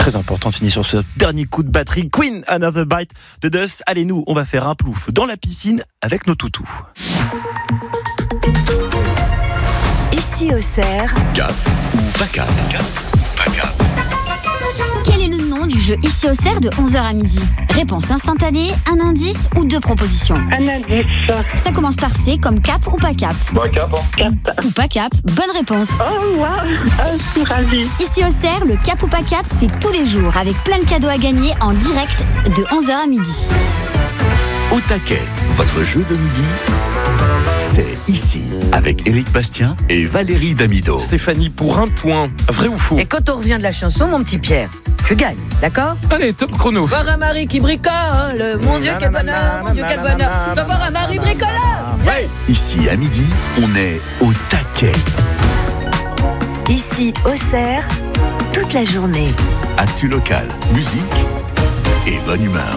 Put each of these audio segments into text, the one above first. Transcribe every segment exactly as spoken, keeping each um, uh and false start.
très important de finir sur ce dernier coup de batterie. Queen, Another Bite de Dust. Allez, nous, on va faire un plouf dans la piscine avec nos toutous. Ici au cerf. Cap ou pas cap? Cap ou pas cap? Quel est le nom du jeu Ici au cerf de onze heures à midi? Réponse instantanée, un indice ou deux propositions? Un indice. Ça commence par C comme cap ou pas cap? Bah, cap, hein. Cap. Ou pas cap, bonne réponse. Oh, waouh, oh, je suis ravie. Ici au cerf, le cap ou pas cap, c'est tous les jours avec plein de cadeaux à gagner en direct de onze heures à midi. Au taquet, votre jeu de midi, c'est ici, avec Éric Bastien et Valérie Damido. Stéphanie, pour un point, vrai ou faux? Et quand on revient de la chanson, mon petit Pierre, tu gagnes, d'accord? Allez, top chrono. Voir un mari qui bricole, mon Dieu quel bonheur, mon Dieu quel bonheur, d'avoir un mari bricoleur. Ouais. Ici, à midi, on est au taquet. Ici au cerf, toute la journée. Actu local, musique et bonne humeur.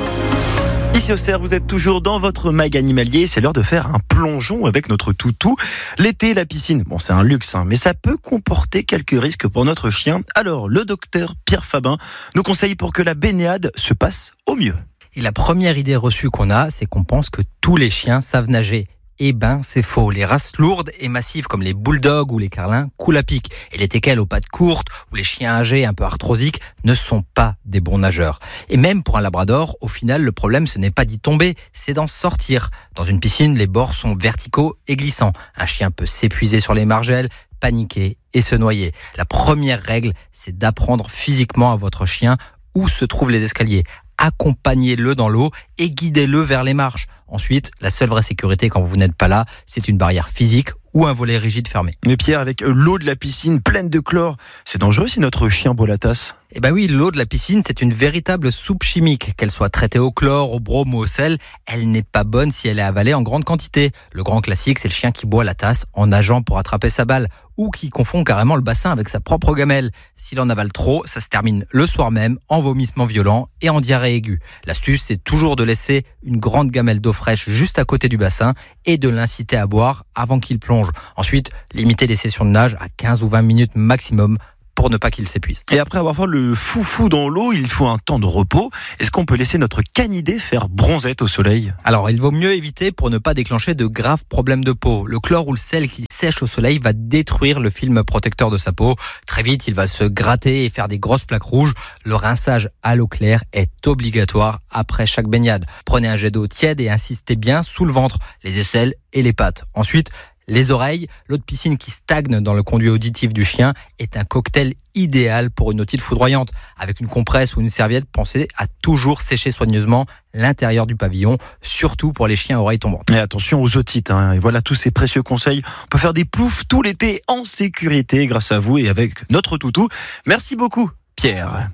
Ici au cerf, vous êtes toujours dans votre mag animalier. C'est l'heure de faire un plongeon avec notre toutou. L'été, la piscine, bon, c'est un luxe, hein, mais ça peut comporter quelques risques pour notre chien. Alors, le docteur Pierre Fabin nous conseille pour que la baignade se passe au mieux. Et la première idée reçue qu'on a, c'est qu'on pense que tous les chiens savent nager. Eh ben, c'est faux. Les races lourdes et massives comme les bulldogs ou les carlins coulent à pic. Et les teckels aux pattes courtes ou les chiens âgés un peu arthrosiques ne sont pas des bons nageurs. Et même pour un labrador, au final, le problème, ce n'est pas d'y tomber, c'est d'en sortir. Dans une piscine, les bords sont verticaux et glissants. Un chien peut s'épuiser sur les margelles, paniquer et se noyer. La première règle, c'est d'apprendre physiquement à votre chien où se trouvent les escaliers. Accompagnez-le dans l'eau et guidez-le vers les marches. Ensuite, la seule vraie sécurité quand vous n'êtes pas là, c'est une barrière physique ou un volet rigide fermé. Mais Pierre, avec l'eau de la piscine pleine de chlore, c'est dangereux si notre chien boit la tasse? Eh ben oui, l'eau de la piscine, c'est une véritable soupe chimique. Qu'elle soit traitée au chlore, au brome ou au sel, elle n'est pas bonne si elle est avalée en grande quantité. Le grand classique, c'est le chien qui boit la tasse en nageant pour attraper sa balle ou qui confond carrément le bassin avec sa propre gamelle. S'il en avale trop, ça se termine le soir même en vomissement violent et en diarrhée aiguë. L'astuce, c'est toujours de laisser une grande gamelle d'eau fraîche juste à côté du bassin et de l'inciter à boire avant qu'il plonge. Ensuite, limitez les sessions de nage à quinze ou vingt minutes maximum pour ne pas qu'il s'épuise. Et après avoir fait le foufou dans l'eau, il faut un temps de repos. Est-ce qu'on peut laisser notre canidé faire bronzette au soleil? Alors, il vaut mieux éviter pour ne pas déclencher de graves problèmes de peau. Le chlore ou le sel qui sèche au soleil va détruire le film protecteur de sa peau. Très vite, il va se gratter et faire des grosses plaques rouges. Le rinçage à l'eau claire est obligatoire après chaque baignade. Prenez un jet d'eau tiède et insistez bien sous le ventre, les aisselles et les pattes. Ensuite, les oreilles, l'eau de piscine qui stagne dans le conduit auditif du chien est un cocktail idéal pour une otite foudroyante. Avec une compresse ou une serviette, pensez à toujours sécher soigneusement l'intérieur du pavillon, surtout pour les chiens à oreilles tombantes. Et attention aux otites, hein. Et voilà tous ces précieux conseils. On peut faire des ploufs tout l'été en sécurité grâce à vous et avec notre toutou. Merci beaucoup, Pierre.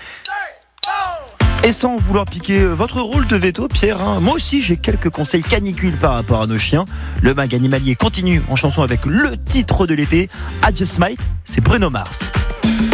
Et sans vouloir piquer votre rôle de veto, Pierre, hein, moi aussi j'ai quelques conseils canicules par rapport à nos chiens. Le mag animalier continue en chanson avec le titre de l'été, I Just Might, c'est Bruno Mars.